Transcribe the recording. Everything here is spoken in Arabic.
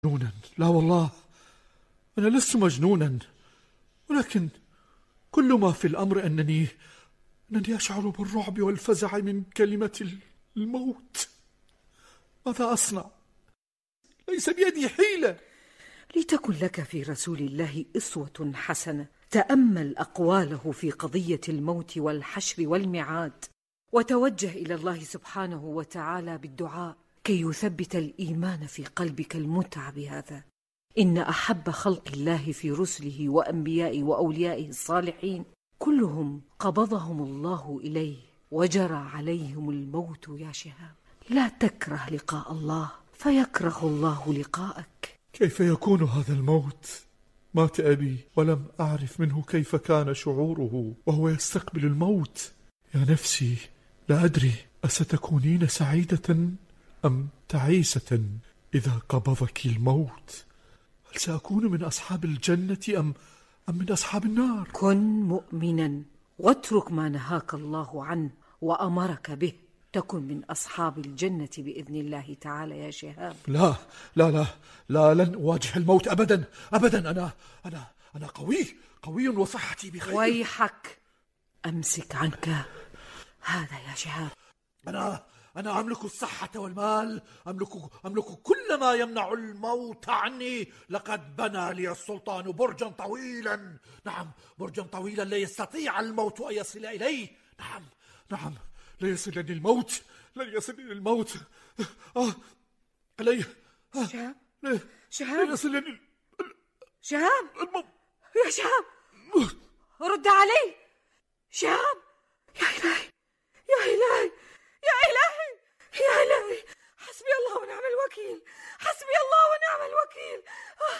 مجنونا. لا والله، أنا لست مجنونا، ولكن كل ما في الأمر أنني أشعر بالرعب والفزع من كلمة الموت. ماذا أصنع؟ ليس بيدي حيلة. لتكن لك في رسول الله أسوة حسنة. تأمل أقواله في قضية الموت والحشر والميعاد، وتوجه إلى الله سبحانه وتعالى بالدعاء كي يثبت الإيمان في قلبك المتعب بهذا. إن أحب خلق الله في رسله وأنبيائه وأوليائه الصالحين كلهم قبضهم الله إليه وجرى عليهم الموت يا شهاب. لا تكره لقاء الله فيكره الله لقاءك. كيف يكون هذا الموت؟ مات أبي ولم أعرف منه كيف كان شعوره وهو يستقبل الموت. يا نفسي، لا أدري أستكونين سعيدة أم تعيسة إذا قبضك الموت. هل سأكون من أصحاب الجنة أم من أصحاب النار؟ كن مؤمنا واترك ما نهاك الله عنه وأمرك به، تكن من أصحاب الجنة بإذن الله تعالى يا شهاب. لا لا لا لا، لن أواجه الموت أبدا أبدا. أنا قوي وصحتي بخير. ويحك، أمسك عنك هذا يا شهاب. أنا أملك الصحة والمال، أملك كل ما يمنع الموت عني. لقد بنى لي السلطان برجا طويلا، نعم برجا طويلا لا يستطيع الموت أن يصل إليه. نعم لا يصلني الموت، لن يصلني الموت. علي شهاب لا يصلني شهاب الموت. يا شهاب، رد علي شهاب. يا إلهي يا إلهي يا إلهي يا إلهي، حسبي الله ونعم الوكيل، حسبي الله ونعم الوكيل.